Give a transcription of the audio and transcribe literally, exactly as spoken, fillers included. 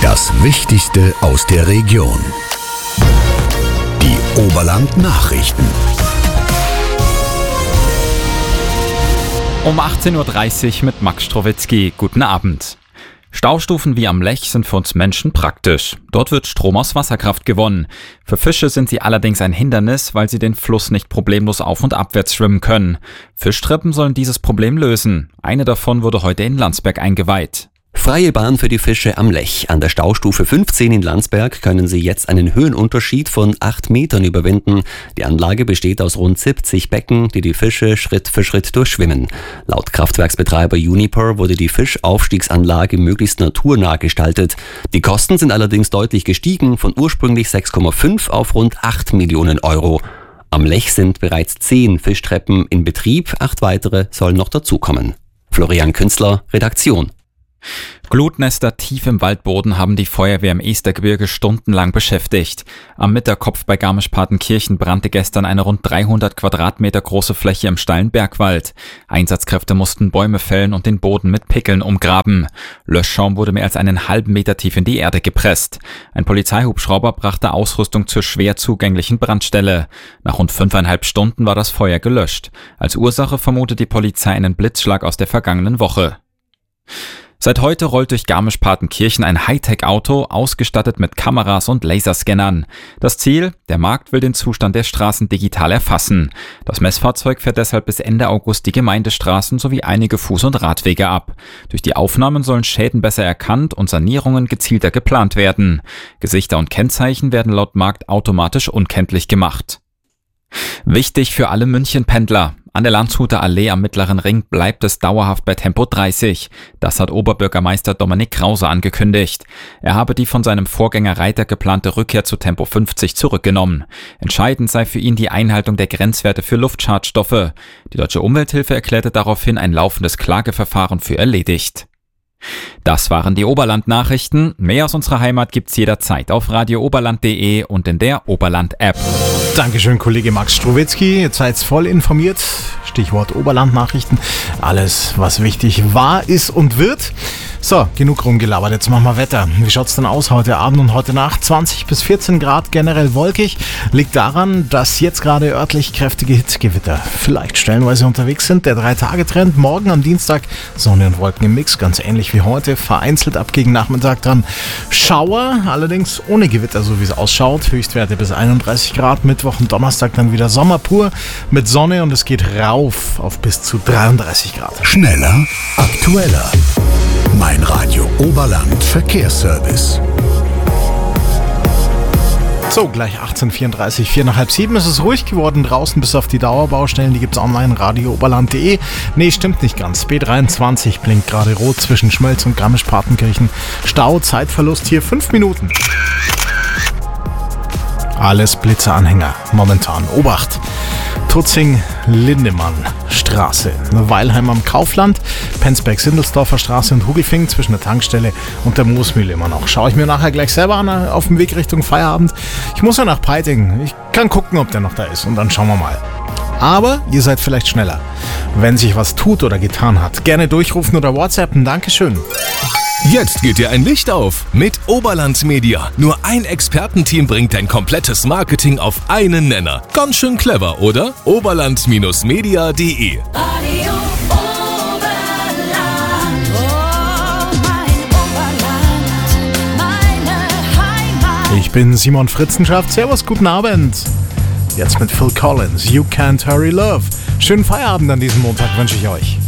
Das Wichtigste aus der Region. Die Oberland-Nachrichten. Um achtzehn Uhr dreißig mit Max Strowitzki. Guten Abend. Staustufen wie am Lech sind für uns Menschen praktisch. Dort wird Strom aus Wasserkraft gewonnen. Für Fische sind sie allerdings ein Hindernis, weil sie den Fluss nicht problemlos auf- und abwärts schwimmen können. Fischtreppen sollen dieses Problem lösen. Eine davon wurde heute in Landsberg eingeweiht. Freie Bahn für die Fische am Lech. An der Staustufe fünfzehn in Landsberg können sie jetzt einen Höhenunterschied von acht Metern überwinden. Die Anlage besteht aus rund siebzig Becken, die die Fische Schritt für Schritt durchschwimmen. Laut Kraftwerksbetreiber Uniper wurde die Fischaufstiegsanlage möglichst naturnah gestaltet. Die Kosten sind allerdings deutlich gestiegen, von ursprünglich sechs Komma fünf auf rund acht Millionen Euro. Am Lech sind bereits zehn Fischtreppen in Betrieb, acht weitere sollen noch dazukommen. Florian Künstler, Redaktion. Glutnester tief im Waldboden haben die Feuerwehr im Estergebirge stundenlang beschäftigt. Am Mitterkopf bei Garmisch-Partenkirchen brannte gestern eine rund dreihundert Quadratmeter große Fläche im steilen Bergwald. Einsatzkräfte mussten Bäume fällen und den Boden mit Pickeln umgraben. Löschschaum wurde mehr als einen halben Meter tief in die Erde gepresst. Ein Polizeihubschrauber brachte Ausrüstung zur schwer zugänglichen Brandstelle. Nach rund fünfeinhalb Stunden war das Feuer gelöscht. Als Ursache vermutet die Polizei einen Blitzschlag aus der vergangenen Woche. Seit heute rollt durch Garmisch-Partenkirchen ein Hightech-Auto, ausgestattet mit Kameras und Laserscannern. Das Ziel? Der Markt will den Zustand der Straßen digital erfassen. Das Messfahrzeug fährt deshalb bis Ende August die Gemeindestraßen sowie einige Fuß- und Radwege ab. Durch die Aufnahmen sollen Schäden besser erkannt und Sanierungen gezielter geplant werden. Gesichter und Kennzeichen werden laut Markt automatisch unkenntlich gemacht. Wichtig für alle München-Pendler. An der Landshuter Allee am Mittleren Ring bleibt es dauerhaft bei Tempo dreißig. Das hat Oberbürgermeister Dominik Krause angekündigt. Er habe die von seinem Vorgänger Reiter geplante Rückkehr zu Tempo fünfzig zurückgenommen. Entscheidend sei für ihn die Einhaltung der Grenzwerte für Luftschadstoffe. Die Deutsche Umwelthilfe erklärte daraufhin ein laufendes Klageverfahren für erledigt. Das waren die Oberland-Nachrichten. Mehr aus unserer Heimat gibt's jederzeit auf radio oberland punkt de und in der Oberland-App. Dankeschön, Kollege Max Strowitzki. Jetzt seid voll informiert. Stichwort Oberland-Nachrichten. Alles, was wichtig war, ist und wird. So, genug rumgelabert. Jetzt machen wir Wetter. Wie schaut's denn aus heute Abend und heute Nacht? zwanzig bis vierzehn Grad, generell wolkig. Liegt daran, dass jetzt gerade örtlich kräftige Hitzegewitter vielleicht stellenweise unterwegs sind. Der Drei-Tage-Trend morgen am Dienstag Sonne und Wolken im Mix, ganz ähnlich wie heute. Vereinzelt ab gegen Nachmittag dran Schauer, allerdings ohne Gewitter, so wie es ausschaut. Höchstwerte bis einunddreißig Grad. Mittwoch und Donnerstag dann wieder Sommer pur mit Sonne und es geht rauf auf bis zu dreiunddreißig Grad. Schneller, aktueller. Mein Radio Oberland Verkehrsservice. So, gleich achtzehn Uhr vierunddreißig, vier nach halb sieben. Es ist ruhig geworden draußen, bis auf die Dauerbaustellen. Die gibt's online, radio oberland punkt de. Nee, stimmt nicht ganz. B dreiundzwanzig blinkt gerade rot zwischen Schmölz und Garmisch-Partenkirchen. Stau, Zeitverlust hier fünf Minuten. Alles Blitzeranhänger. Momentan. Obacht. Tutzing-Lindemann-Straße, Weilheim am Kaufland, Penzberg-Sindelsdorfer Straße und Hugelfing zwischen der Tankstelle und der Moosmühle immer noch. Schaue ich mir nachher gleich selber an auf dem Weg Richtung Feierabend. Ich muss ja nach Peiting. Ich kann gucken, ob der noch da ist und dann schauen wir mal. Aber ihr seid vielleicht schneller. Wenn sich was tut oder getan hat, gerne durchrufen oder WhatsAppen. Dankeschön. Jetzt geht dir ein Licht auf mit Oberland Media. Nur ein Expertenteam bringt dein komplettes Marketing auf einen Nenner. Ganz schön clever, oder? oberland Media punkt de Radio Oberland, oh mein Oberland, meine Heimat. Ich bin Simon Fritzenschaft. Servus, guten Abend. Jetzt mit Phil Collins, You Can't Hurry Love. Schönen Feierabend an diesem Montag wünsche ich euch.